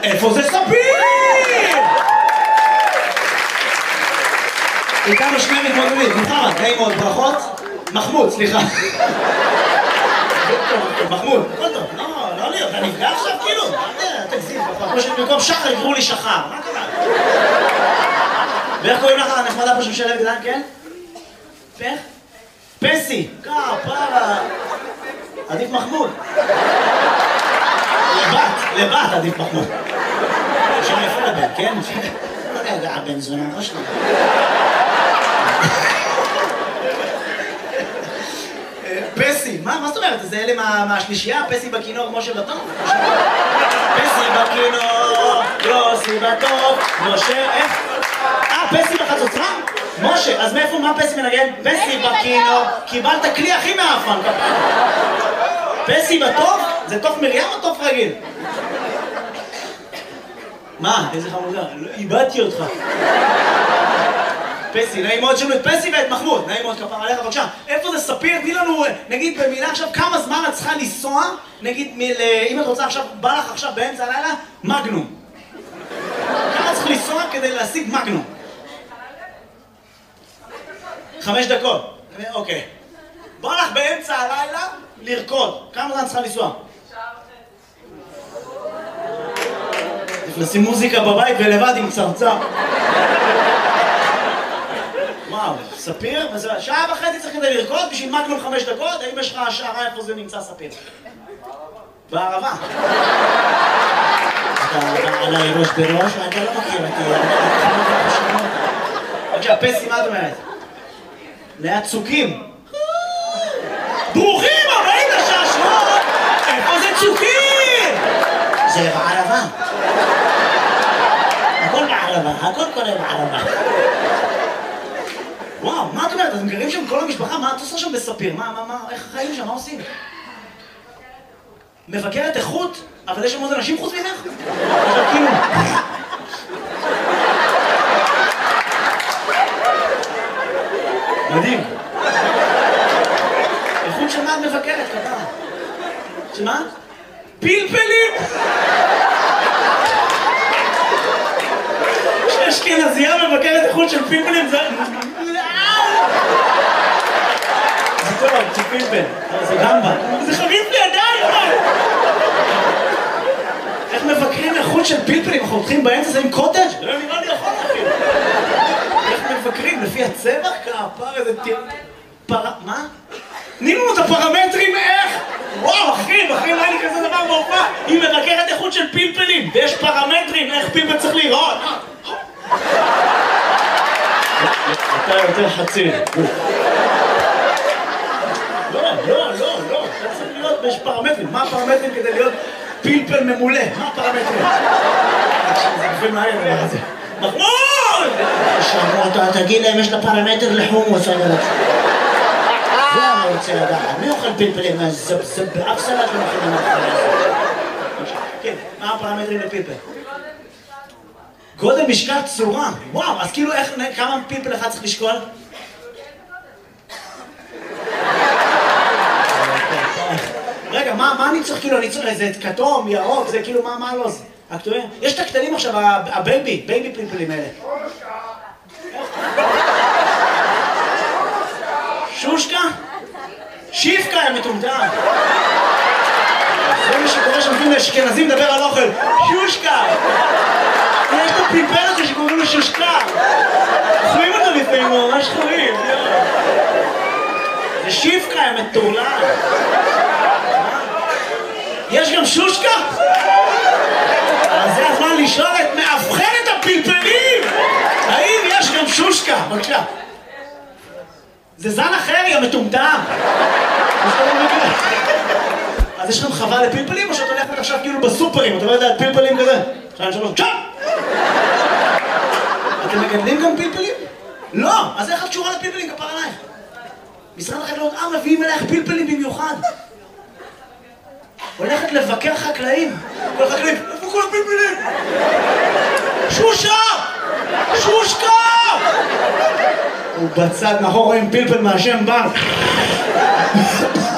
איפה זה ספיר? איתנו שני מתמודדים, מוחמד, נעים מאוד, ברכות. מחמוד, סליחה. מחמוד, הכל טוב. לא לי, אתה נפגע עכשיו כאילו? תגזים, כמו שבמקום שחר יקראו לי שחר, מה קרה? ואיך קוראים לך הנחמדה פה שמשלב גדן, כן? איך? פסי, פרה. עדיף מחמוד. לבת עדיף מחמוד. שם יפה לבן, כן? לא יודע, הבן זונה, לא שלנו. פסי, מה זאת אומרת? זה אלה מהשלישייה? פסי בכינור, משה בטוב? פסי בכינור, יוסי בטוב, משה, איך? פסי בחצוצרה? משה, אז מאיפה, מה פסי מנגן? פסי בכינור, קיבלת כלי הכי מאפן. פסי בטוב? זה תוף מרים או תוף רגיל? מה? איזה חמודה? איבדתי אותך. פסי, נעים מאוד שלו את פסי ואת מחמוד. נעים מאוד כפר עליך, בבקשה. איפה זה ספיר? תני לנו, נגיד במילה עכשיו, כמה זמן את צריכה לנסוע? נגיד, אם את רוצה עכשיו, בא לך עכשיו באמצע הלילה, מגנום. כמה צריך לנסוע כדי להשיג מגנום? 5 דקות. אוקיי. בא לך באמצע הלילה לרקוד. כמה זמן צריכה לנסוע? לשים מוזיקה בבית ולבד עם צרצר. וואו, ספיר? שעה וחצי צריך כדי לרקוד בשביל מגנום 5 דקות? האם יש לך השערה איפה זה נמצא ספיר? בערבה. אתה עליי ראש בראש ואתה לא מכיר אותי. בבקשה, פסי, מה את אומרת? ליד צוקים. ברוכים הבאים לשעשוע! איפה זה צוקים? זה בערבה. הכל בערבה, הכל קורה בערבה. וואו, מה את אומרת? אתם גרים שם כל המשפחה? מה את עושה שם בספיר? איך חיים שם? מה עושים? מבקרת איכות? אבל יש שם עוד אנשים חוץ ממך? עכשיו כאילו... מדהים. איכות של מה את מבקרת, כפרה? שמה? פלפלים! שאשכנזייה מבקרת איכות של פלפלים זה... זה טוב, זה פלפל. זה גמבה. זה חריף לידיים! איך מבקרים איכות של פלפלים? אנחנו הולכים באמצע זה עם קוטג'? לא נראה לי יכול אפילו. איך מבקרים? לפי הצבע? כפר איזה תיר... מה? תני לנו את הפרמטרים איך? וואו, אחי, לא היה לי כזה דבר בהופעה. היא מבקרת איכות של פלפלים, ויש פרמטרים איך פלפל צריך להיראות. אתה יותר חצי. לא. אתה צריך להיות, יש פרמטרים. מה הפרמטרים כדי להיות פלפל ממולא? מה הפרמטרים? זה גופים מהר דבר הזה. מחמוד! שאמרו אותו, תגיד להם, יש לה פרמטר לחומוס, אני רוצה. זה אני רוצה לדעת. מי אוכל פלפלים? זה באף סלט לא מכינים אחרי. כן, מה הפרמטרים לפלפל? גודל, משקל, צורה. וואו, אז כאילו כמה פלפל אחד צריך לשקול? רגע, מה אני צריך כאילו? אני צריך איזה כתום, ירוק, זה כאילו מה לא זה? הכתובים? יש את הקטנים עכשיו, הבייבי פלפלים האלה. שושקה? שיפקה, הם מטומטם. זה מי שקורא שמתאים לאשכנזים לדבר על אוכל. שושקה! יש את הפלפל הזה שקוראים לו שושקה. אוכלים אותו לפעמים, ממש חורים. זה שיפקה, הם מטורלל. יש גם שושקה? אז זה הזמן לשאול את מאבחנת הפלפלים! האם יש גם שושקה? בבקשה. זה זן אחר, יא מטומטם! אז יש לכם חווה לפלפלים או שאת הולכת עכשיו כאילו בסופרים? אתה לא יודע, פלפלים כזה? 2, 3, צ'אפ! אתם מגדלים גם פלפלים? לא! אז איך את קשורה לפלפלים כפר עלייך? משרד החקלאות, מביאים אלייך פלפלים במיוחד. הולכת לבקר חקלאים. כל חקלאים, איפה כל הפלפלים? שושה! שושקה! הוא בצד מאחור רואים פלפל מהשם בר.